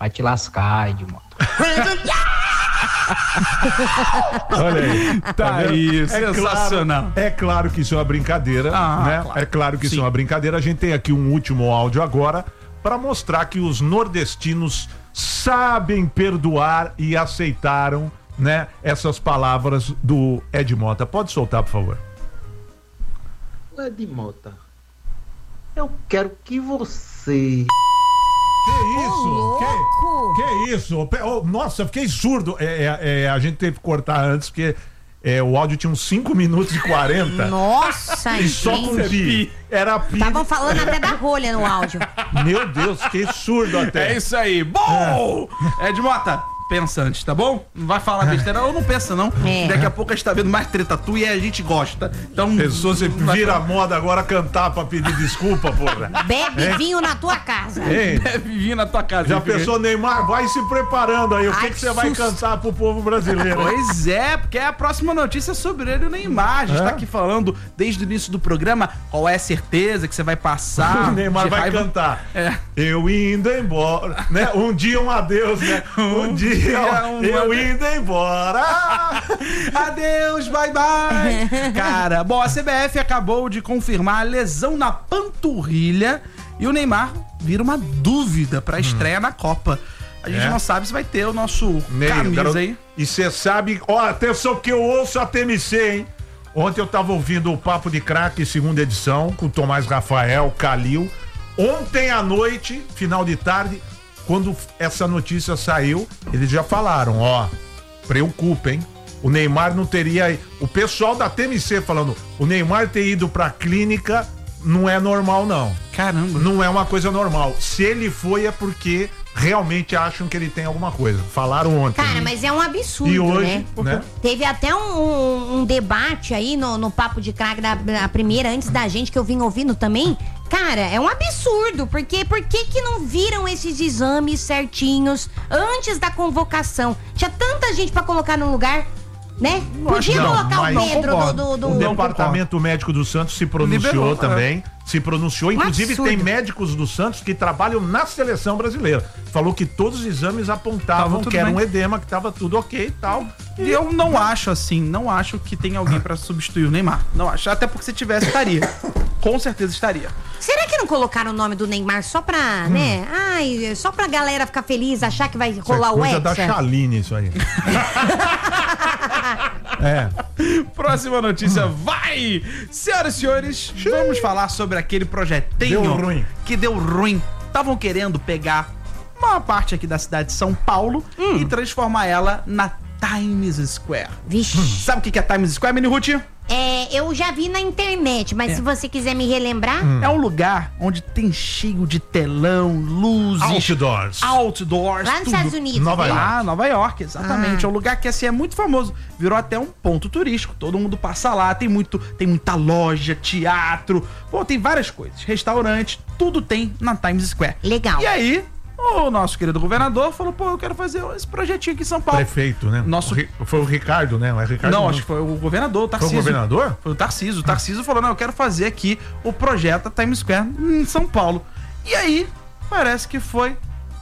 Vai te lascar, Edmota. Olha aí. Tá aí, sensacional. É claro que isso é uma brincadeira, né? Claro. É claro que isso é uma brincadeira. A gente tem aqui um último áudio agora para mostrar que os nordestinos sabem perdoar e aceitaram, né, essas palavras do Edmota. Pode soltar, por favor. Edmota, eu quero que você... Que isso? Que isso? Nossa, eu fiquei surdo. A gente teve que cortar antes, porque o áudio tinha uns 5 minutos e 40. Nossa, e só com pi. Era pi. Estavam falando até da rolha no áudio. Meu Deus, fiquei surdo até. É isso aí. Bom! Edmota, pensa antes, tá bom? Não vai falar besteira, ou não pensa, não. Daqui a pouco a gente tá vendo mais treta tua e a gente gosta. Então. Pessoa, você vira moda agora cantar pra pedir desculpa, porra. Bebe vinho na tua casa. Bebe vinho na tua casa. Já pensou, Neymar? Vai se preparando aí. O que você vai cantar pro povo brasileiro? Pois é, porque é a próxima notícia sobre ele, o Neymar. A gente tá aqui falando desde o início do programa qual é a certeza que você vai passar. O Neymar vai cantar. Eu indo embora, né? Um dia um adeus, né? Um dia eu indo embora. Adeus, bye bye. Cara, bom, a CBF acabou de confirmar a lesão na panturrilha e o Neymar vira uma dúvida pra estreia na Copa. A gente não sabe se vai ter o nosso camisa aí. E você sabe, atenção que eu ouço a TMC, hein? Ontem eu tava ouvindo o Papo de Craque, segunda edição, com o Tomás Rafael, Calil. Ontem à noite, final de tarde, quando essa notícia saiu, eles já falaram, preocupa, hein? O Neymar não teria... O pessoal da TMC falando, o Neymar ter ido pra clínica não é normal, não. Caramba. Não é uma coisa normal. Se ele foi, é porque realmente acham que ele tem alguma coisa. Falaram ontem. Cara, mas é um absurdo, e hoje, né? Teve até um debate aí no Papo de Craque da primeira, antes da gente, que eu vim ouvindo também. Cara, é um absurdo, porque por que não viram esses exames certinhos antes da convocação? Tinha tanta gente pra colocar no lugar, né? Podia colocar o Pedro do O Departamento Médico do Santos se pronunciou também. Se pronunciou, inclusive tem médicos do Santos que trabalham na seleção brasileira. Falou que todos os exames apontavam que era um edema, que tava tudo ok e tal. E eu não acho assim, não acho que tem alguém pra substituir o Neymar. Não acho, até porque se tivesse, estaria. Com certeza estaria. Será que não colocaram o nome do Neymar só pra, né? Ai, só pra galera ficar feliz, achar que vai rolar o Hexa? Da Chaline isso aí. Próxima notícia, vai! Senhoras e senhores, vamos falar sobre aquele projetinho que deu ruim. Estavam querendo pegar uma parte aqui da cidade de São Paulo e transformar ela na Times Square. Vixe. Sabe o que é Times Square, Mini Ruth? Eu já vi na internet, mas se você quiser me relembrar... É um lugar onde tem cheio de telão, luzes... Outdoors. Lá nos Estados Unidos. Nova York, exatamente. É um lugar que assim é muito famoso. Virou até um ponto turístico. Todo mundo passa lá, tem muita loja, teatro. Pô, tem várias coisas. Restaurante, tudo tem na Times Square. Legal. E aí... o nosso querido governador falou, eu quero fazer esse projetinho aqui em São Paulo. Prefeito, né? Foi o Ricardo, né? Não, acho que foi o governador, o Tarcísio. Foi o governador? Foi o Tarcísio. O Tarcísio falou, eu quero fazer aqui o projeto Times Square em São Paulo. E aí, parece que foi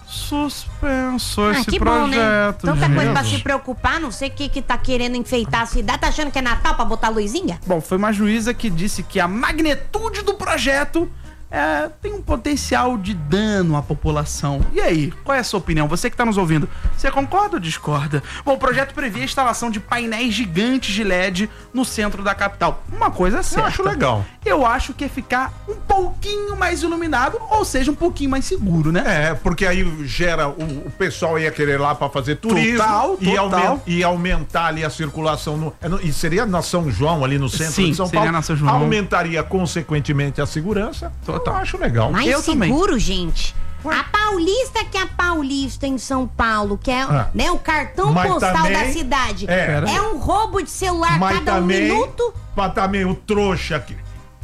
suspenso esse projeto. Bom, né? Tanta coisa pra se preocupar, não sei o que tá querendo enfeitar a cidade. Tá achando que é Natal pra botar luzinha? Bom, foi uma juíza que disse que a magnitude do projeto tem um potencial de dano à população. E aí, qual é a sua opinião? Você que está nos ouvindo, você concorda ou discorda? Bom, o projeto previa a instalação de painéis gigantes de LED no centro da capital. Uma coisa certa. Eu acho legal. Eu acho que é ficar um pouquinho mais iluminado, ou seja, um pouquinho mais seguro, né? Porque aí gera, o pessoal ia querer lá para fazer turismo. Total. E aumentar ali a circulação. E seria na São João, ali no centro de São Paulo. Na São João. Aumentaria, consequentemente, a segurança. Eu acho legal. Mais seguro, gente. A Paulista, que é a Paulista em São Paulo, que é né, o cartão postal da cidade. É um roubo de celular cada minuto. Mas também o trouxa aqui.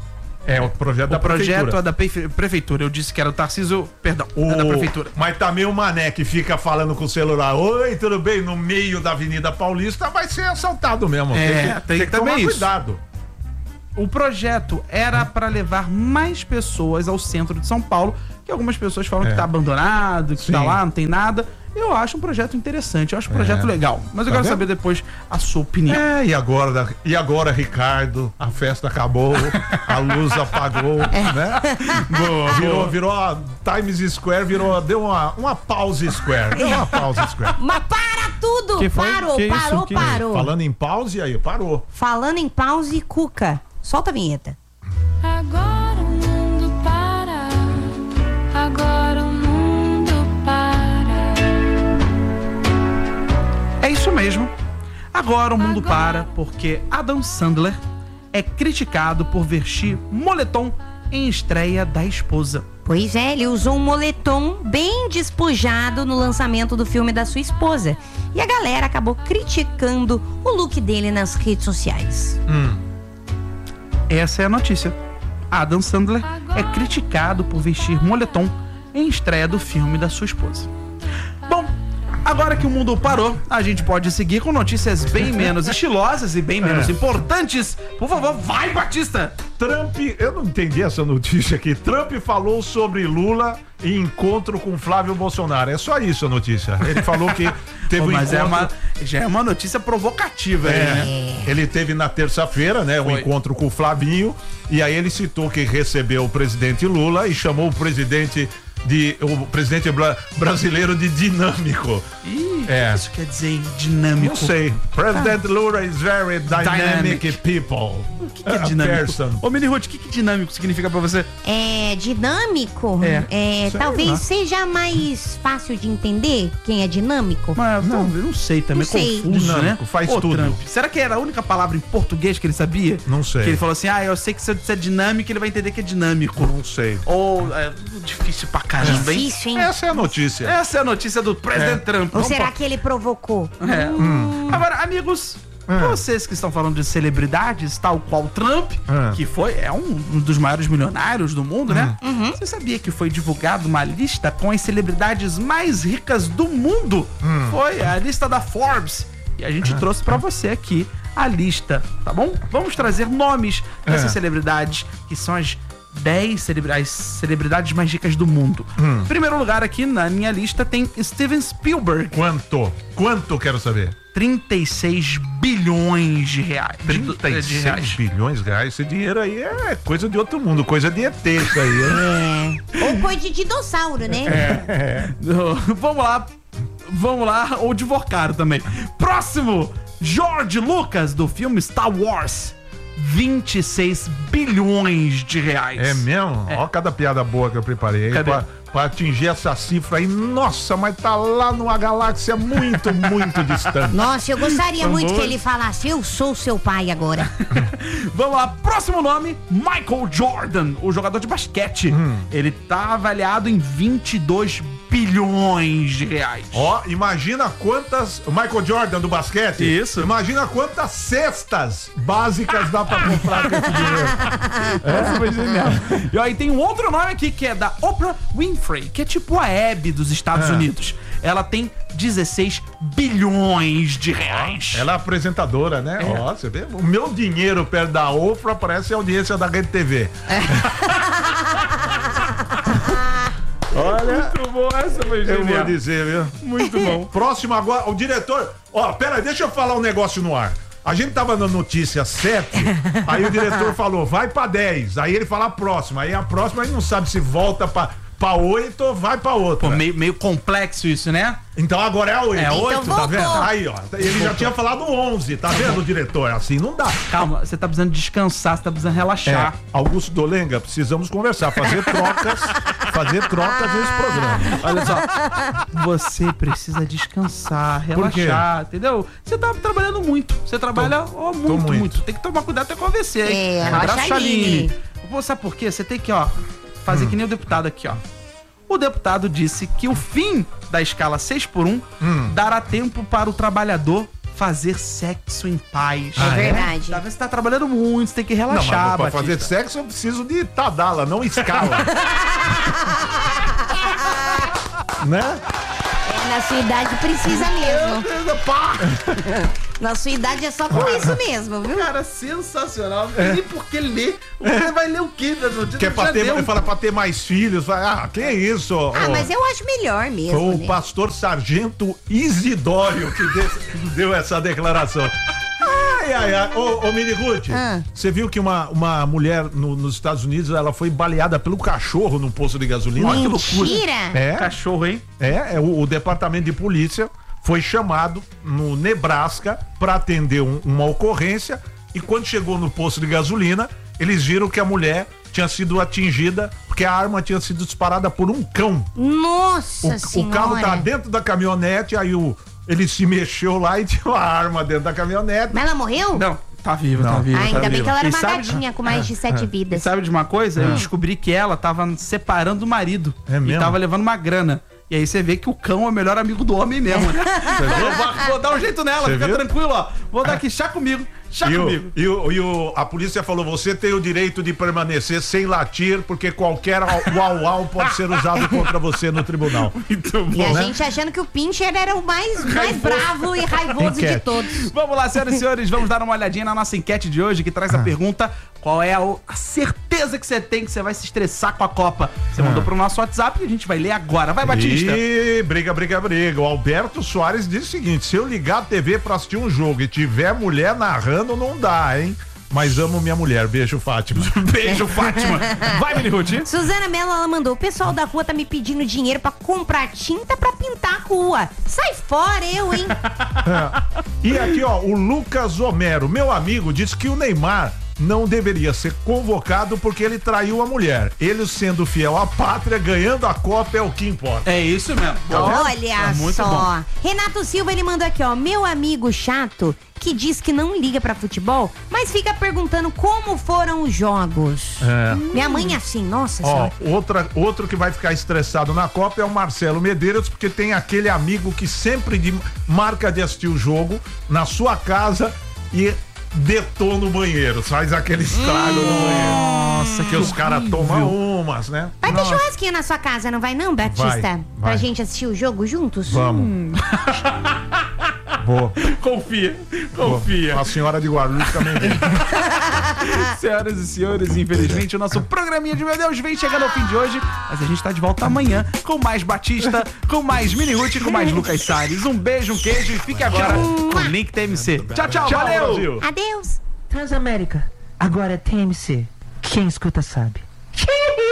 O projeto da prefeitura. O projeto é da prefeitura. Eu disse que era o Tarcísio, perdão, é da prefeitura. Mas também o Mané que fica falando com o celular, oi, tudo bem? No meio da Avenida Paulista vai ser assaltado mesmo. Tem que tomar cuidado. O projeto era para levar mais pessoas ao centro de São Paulo, que algumas pessoas falam que tá abandonado, que tá lá, não tem nada. Eu acho um projeto interessante, eu acho um projeto legal. Mas eu quero saber depois a sua opinião. E agora, Ricardo, a festa acabou, a luz apagou, né? Virou a Times Square, deu uma pause square. Deu uma pause square. Mas para tudo! Que foi? Parou, Que isso? parou, Que- parou. Falando em pause, aí, parou. Falando em pause, Cuca. Solta a vinheta. Agora o mundo para. Agora o mundo para. É isso mesmo. Agora o mundo para porque Adam Sandler é criticado por vestir moletom em estreia da esposa. Pois é, ele usou um moletom bem despojado no lançamento do filme da sua esposa. E a galera acabou criticando o look dele nas redes sociais. Essa é a notícia. Adam Sandler é criticado por vestir moletom em estreia do filme da sua esposa. Bom, agora que o mundo parou, a gente pode seguir com notícias bem menos estilosas e bem menos importantes. Por favor, vai, Batista! Trump, eu não entendi essa notícia aqui. Trump falou sobre Lula em encontro com Flávio Bolsonaro. É só isso a notícia. Ele falou que teve um Mas encontro... já é uma notícia provocativa, né? Ele teve na terça-feira, né, um Foi. encontro com o Flavinho, e aí ele citou que recebeu o presidente Lula e chamou o presidente brasileiro de dinâmico. Ih, o É. que isso quer dizer em dinâmico? Não sei. President Lula is very dynamic Dynamic. people. O que é dinâmico? Person. Ô, Mini Ruth, o que dinâmico significa pra você? É dinâmico? É. Sei Talvez lá. seja mais fácil de entender quem é dinâmico. Mas, eu não sei também, Não sei. confuso, Dinâmico, né? faz Ô, tudo. Trump, será que era a única palavra em português que ele sabia? Não sei. Que ele falou assim, eu sei que se eu disser dinâmico, ele vai entender que é dinâmico. Não sei. Ou, difícil pra caramba, hein? Difícil, hein? Essa é a notícia. Essa é a notícia do presidente Trump. Ou Vamos será pra- que ele provocou? Agora, amigos, vocês que estão falando de celebridades, tal qual Trump, que é um dos maiores milionários do mundo, né? Você sabia que foi divulgada uma lista com as celebridades mais ricas do mundo? Foi a lista da Forbes. E a gente trouxe pra você aqui a lista, tá bom? Vamos trazer nomes dessas celebridades, que são as 10 celebridades mais ricas do mundo. Em primeiro lugar aqui na minha lista tem Steven Spielberg. Quanto quero saber? 36 bilhões de reais. 36 bilhões de reais. Esse dinheiro aí é coisa de outro mundo, coisa de ET isso aí. Né? Ou coisa de dinossauro, né? Vamos lá, ou de Vocaro também. Próximo, George Lucas, do filme Star Wars. 26 bilhões de reais. É mesmo? Ó, cada piada boa que eu preparei Cadê? pra atingir essa cifra aí. Nossa, mas tá lá numa galáxia muito, muito distante. Nossa, eu gostaria muito Vamos. que ele falasse, eu sou seu pai agora. Vamos lá, próximo nome, Michael Jordan, o jogador de basquete. Ele tá avaliado em 22 bilhões de reais. Ó, imagina quantas. O Michael Jordan do basquete. Isso. Imagina quantas cestas básicas dá pra comprar com esse dinheiro. Essa foi genial. E aí tem um outro nome aqui que é da Oprah Winfrey, que é tipo a Hebe dos Estados Unidos. Ela tem 16 bilhões de reais. Ela é apresentadora, né? Ó, você vê? O meu dinheiro perto da Oprah parece a audiência da Rede TV. Olha, Muito bom, essa foi eu genial. vou dizer, viu? Muito bom. Próximo agora, o diretor. Ó, pera, deixa eu falar um negócio no ar. A gente tava na notícia 7, aí o diretor falou, vai pra 10. Aí ele fala a próxima. Aí a próxima a gente não sabe se volta pra 8 ou vai pra outra. Pô, meio complexo isso, né? Então agora é a 8. É a Então 8, Tá voltou. vendo? Aí, ó. Ele já tinha falado 11, tá vendo, diretor? Assim não dá. Calma, você tá precisando descansar, você tá precisando relaxar. Augusto Dolenga, precisamos conversar, fazer trocas nesse programa. Olha só, você precisa descansar, Por quê? relaxar, entendeu? Você tá trabalhando muito. Você trabalha muito, muito. muito. Tem que tomar cuidado até com a AVC, hein? É, Abraço, relaxa, Chaline. Aline. Pô, sabe por quê? Você tem que, fazer que nem o deputado aqui, ó. O deputado disse que o fim da escala 6x1 dará tempo para o trabalhador fazer sexo em paz. É verdade. Tá vendo? Você tá trabalhando muito, você tem que Não, relaxar, mas pra Batista. fazer sexo eu preciso de Tadala, não escala. Né? na sua idade precisa mesmo. Pá! Na sua idade é só com isso mesmo, viu? Cara, sensacional. Não tem nem por que ler. Você vai ler o quê das notícias? Que é pra ter, fala pra ter mais filhos. Que é isso? Mas eu acho melhor mesmo. Foi o né? pastor Sargento Isidório que deu essa declaração. Ai. Ô Mini Ruth, você viu que uma mulher nos Estados Unidos, ela foi baleada pelo cachorro no posto de gasolina? Olha que loucura. Mentira! Cachorro, hein? O departamento de polícia foi chamado no Nebraska para atender uma ocorrência e quando chegou no posto de gasolina, eles viram que a mulher tinha sido atingida porque a arma tinha sido disparada por um cão. Nossa O carro tá dentro da caminhonete, aí ele se mexeu lá e tinha uma arma dentro da caminhonete. Mas ela morreu? Não, tá viva, tá viva. Ainda tá bem viva. que ela era E uma sabe- gatinha com mais de 7 E vidas. sabe de uma coisa? Eu descobri que ela tava separando do marido. É E mesmo? tava levando uma grana. E aí você vê que o cão é o melhor amigo do homem mesmo, né? Vou dar um jeito nela, Você fica viu? tranquilo, ó. Vou dar aqui chá comigo. Chá comigo. A polícia falou, você tem o direito de permanecer sem latir, porque qualquer uau pode ser usado contra você no tribunal. Muito E bom. a gente achando que o Pincher era o mais bravo e raivoso de Enquete. todos. Vamos lá, senhoras e senhores, vamos dar uma olhadinha na nossa enquete de hoje, que traz a pergunta: qual é a certeza que você tem que você vai se estressar com a Copa? Você mandou pro nosso WhatsApp e a gente vai ler agora. Vai, Batista. E briga. O Alberto Soares disse o seguinte, se eu ligar a TV pra assistir um jogo e tiver mulher narrando, não dá, hein? Mas amo minha mulher. Beijo, Fátima. Beijo, Fátima. Vai, Mini Ruth. Suzana Mello, ela mandou: o pessoal da rua tá me pedindo dinheiro pra comprar tinta pra pintar a rua. Sai fora, eu, hein? E aqui, ó, o Lucas Homero, meu amigo, disse que o Neymar não deveria ser convocado porque ele traiu a mulher. Ele sendo fiel à pátria, ganhando a Copa é o que importa. É isso mesmo. Olha muito só. bom. Renato Silva, ele mandou aqui, ó: meu amigo chato que diz que não liga pra futebol, mas fica perguntando como foram os jogos. Minha mãe é assim, nossa Ó, senhora. outro que vai ficar estressado na Copa é o Marcelo Medeiros, porque tem aquele amigo que sempre marca de assistir o jogo na sua casa e detona o banheiro, faz aquele estrago no banheiro. Nossa, Que os caras tomam umas, né? Vai ter churrasquinho na sua casa, não vai não, Batista? Vai. Pra gente assistir o jogo juntos? Vamos. Vou. Confia. A senhora de Guarulhos também vem. Senhoras e senhores, infelizmente o nosso programinha de Meu Deus vem chegando ao fim de hoje, mas a gente tá de volta amanhã com mais Batista, com mais Mini Ruth e com mais Lucas Salles. Um beijo, um queijo e fique agora com o Link TMC. Tchau, valeu! Brasil. Adeus. Transamérica, agora é TMC. Quem escuta sabe.